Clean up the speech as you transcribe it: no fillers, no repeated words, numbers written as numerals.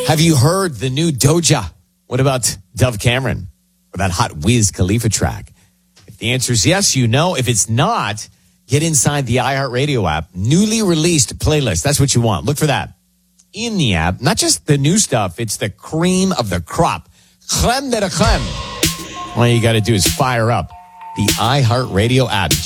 Have you heard the new Doja? What about Dove Cameron? Or that hot Wiz Khalifa track? If the answer is yes, you know. If it's not, get inside the iHeartRadio app. Newly released playlist. That's what you want. Look for that in the app. Not just the new stuff. It's the cream of the crop. Creme de la creme. All you got to do is fire up the iHeartRadio app.